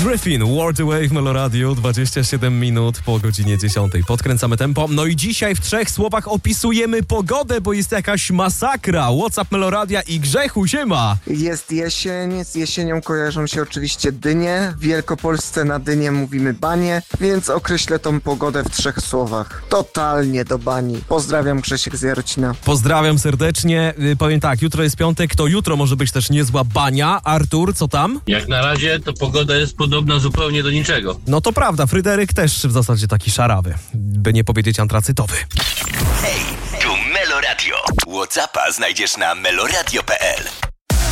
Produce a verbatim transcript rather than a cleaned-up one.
Griffin, World Away w Meloradiu, dwadzieścia siedem minut po godzinie dziesiątej. Podkręcamy tempo. No i dzisiaj w trzech słowach opisujemy pogodę, bo jest jakaś masakra. WhatsApp Meloradia i Grzechu, siema! Jest jesień, z jesienią kojarzą się oczywiście dynie. W Wielkopolsce na dynie mówimy banie, więc określę tą pogodę w trzech słowach. Totalnie do bani. Pozdrawiam, Grzesiek z Jarocina. Pozdrawiam serdecznie. Y, powiem tak, jutro jest piątek, to jutro może być też niezła bania. Artur, co tam? Jak na razie to pogoda jest podobna zupełnie do niczego. No to prawda, Fryderyk też w zasadzie taki szarawy, by nie powiedzieć antracytowy. Hej, tu Meloradio. WhatsAppa znajdziesz na meloradio kropka p l.